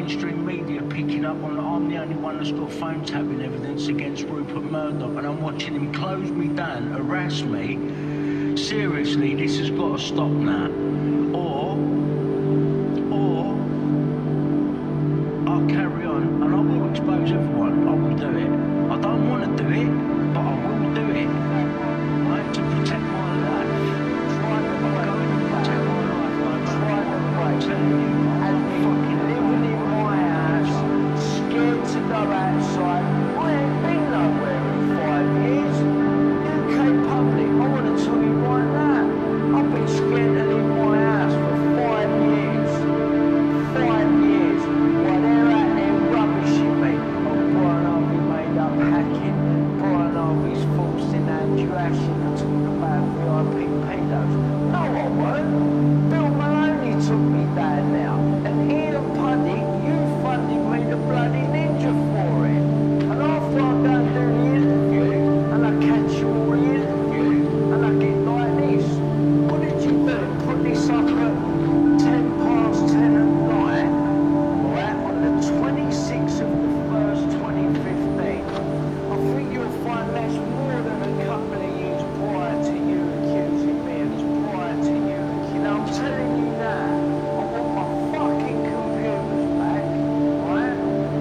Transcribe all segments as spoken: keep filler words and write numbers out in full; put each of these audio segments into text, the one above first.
mainstream media picking up on that I'm the only one that's got phone tapping evidence against Rupert Murdoch, and I'm watching him close me down, harass me. Seriously, this has got to stop now. Or, or, I'll carry on, and I will expose everyone. I will do it. I don't want to do it, but I will do it. I have to protect my life. Try the way. I'm going to protect my life, man. Try the way. I'm telling you, I'm fucking living in my house, scared to go outside. I ain't been nowhere in five years. U K public, I want to tell you right now, I've been scared to leave my house for five years. Five years. While they're out there rubbishing me. Oh, Brian Harvey made up hacking. Brian Harvey's forcing Andrew Ashton and talking about V I P pedos. No, I won't. Bill Maloney took me down now. And Ian Puddy, you funded me the bloody ninja for it. And after I go and do the interview, and I catch you all the interview, and I get like this. What did you do? Put this up at ten past ten at night, right, on the twenty-sixth of the first, twenty fifteen. I think you'll find that's more than a couple of years prior to you accusing me, and it's prior to you. You know, I'm telling you now, I want my fucking computers back, right?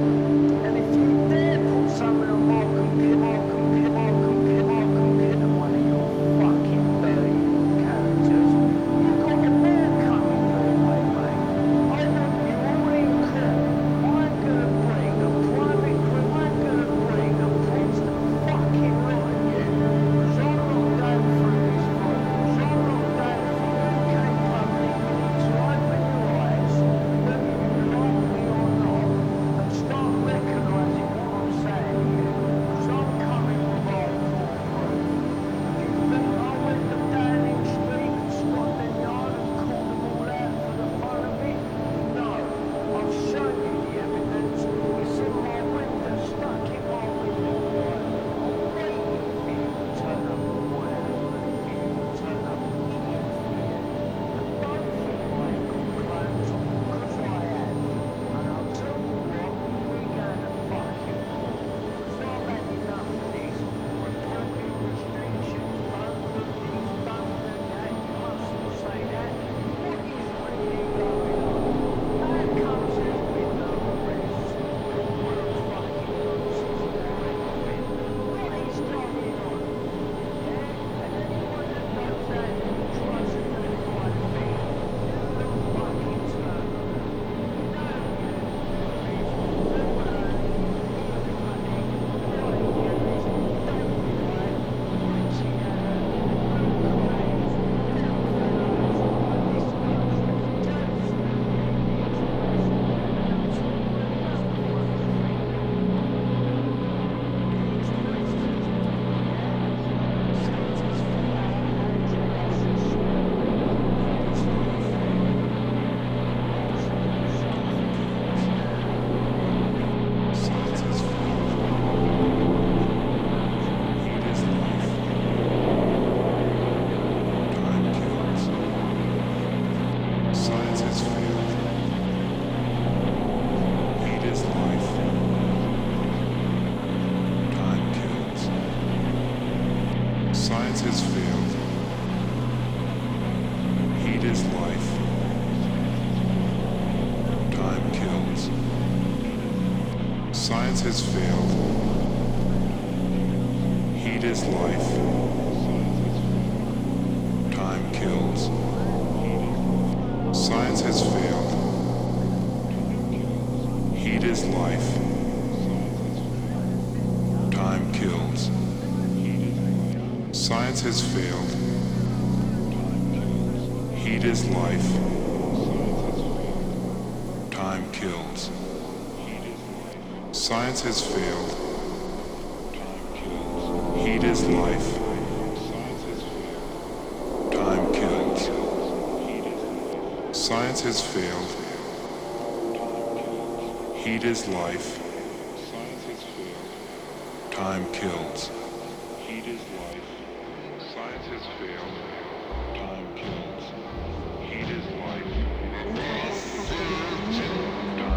And if you dare put something on my computer, my computer, my computer, my computer, one of your fucking dirty characters, you've got a man coming your way, mate. I want you all in court. I'm gonna bring a private crew, I'm gonna bring a prince to fucking lie you. Because I'm not going through this fight. Because I'm not going through U K public. You need to open your eyes, whether you like me or not, and start recognising what I'm saying to you. Because I'm coming with hardcore proof. Do you think I went to Downing Street and Scotland Yard and called them all out for the fun of it? No. I've shown you the evidence. It's in my window, stuck in my window. I'm waiting for you to turn up at my house, for you to turn up at the house for you. And don't think I ain't got clothes on, because I have. And I'll tell you what, we're going to fucking war. Because I've had enough of this. Reporting restrictions, don't do this, don't do that, you mustn't say that. What is really going on? How comes there's been no arrests? All the fucking nonsense and everything. What is going on? Yeah? And anyone that knows that and tries to do the right thing, you will fucking turn on them. You know who you is. Bill Maloney, Ian Puddy, Brian Harris, David White, Richie Allen, Will Collins, Phil Fellows, and this country does Scientists failed. Heat is life. Time kills. Science has failed. Heat is life. Time kills. Science has failed. Heat is life. Time kills. Science has failed. Heat is life. Time kills. Science has failed. Heat is life. Time kills. Science has failed. Heat is life. Time kills. Science has failed. Heat is life. Time kills. Heat is life. Science has failed. Time kills.